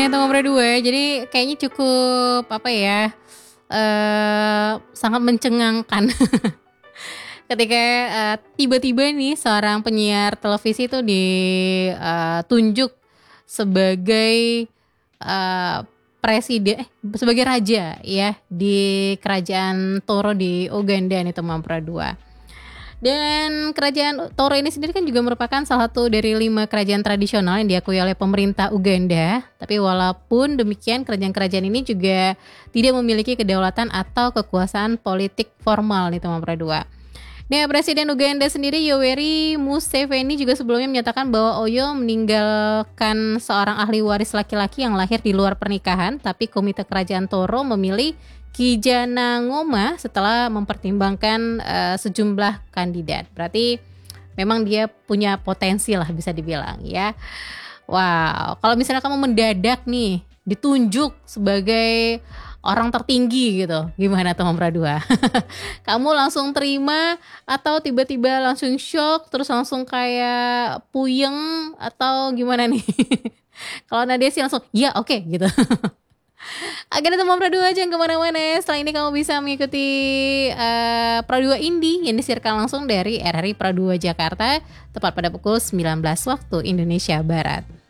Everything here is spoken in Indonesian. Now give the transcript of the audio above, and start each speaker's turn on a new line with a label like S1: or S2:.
S1: ya Tama Pradua. Jadi kayaknya cukup sangat mencengangkan ketika tiba-tiba nih seorang penyiar televisi itu ditunjuk sebagai eh, presiden sebagai raja ya di kerajaan Toro di Uganda nih Tama Pradua. Dan kerajaan Toro ini sendiri kan juga merupakan salah satu dari 5 kerajaan tradisional yang diakui oleh pemerintah Uganda. Tapi walaupun demikian, kerajaan-kerajaan ini juga tidak memiliki kedaulatan atau kekuasaan politik formal nih Tama Pradua. Nah, Presiden Uganda sendiri Yoweri Museveni juga sebelumnya menyatakan bahwa Oyo meninggalkan seorang ahli waris laki-laki yang lahir di luar pernikahan, tapi Komite Kerajaan Toro memilih Kijana Ngoma setelah mempertimbangkan sejumlah kandidat. Berarti memang dia punya potensi lah bisa dibilang ya. Wow, kalau misalnya kamu mendadak nih ditunjuk sebagai orang tertinggi gitu, gimana Tama Pradua? Kamu langsung terima atau tiba-tiba langsung shock terus langsung kayak puyeng atau gimana nih? Kalau Nadia sih langsung ya oke, gitu. Agar Tama Pradua jangan kemana-mana. Setelah ini kamu bisa mengikuti Pradua Indie yang disiarkan langsung dari RRI Pradua Jakarta tepat pada pukul 19 waktu Indonesia Barat.